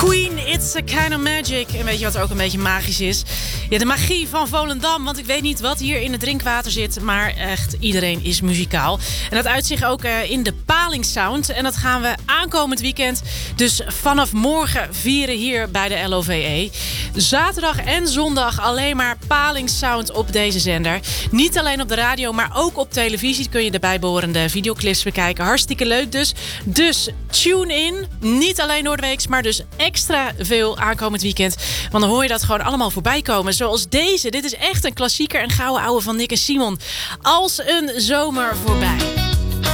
Queen, It's a Kind of Magic. En weet je wat er ook een beetje magisch is? Ja, de magie van Volendam. Want ik weet niet wat hier in het drinkwater zit, maar echt iedereen is muzikaal. En dat uit zich ook in de Palingsound. En dat gaan we aankomend weekend dus vanaf morgen vieren hier bij de LOVE. Zaterdag en zondag alleen maar Palingsound op deze zender. Niet alleen op de radio, maar ook op televisie kun je de bijbehorende videoclips bekijken. Hartstikke leuk dus. Dus tune in. Niet alleen doordeweeks, maar dus extra veel aankomend weekend. Want dan hoor je dat gewoon allemaal voorbij komen. Zoals deze. Dit is echt een klassieker en gouden ouwe van Nick en Simon. Als een zomer voorbij.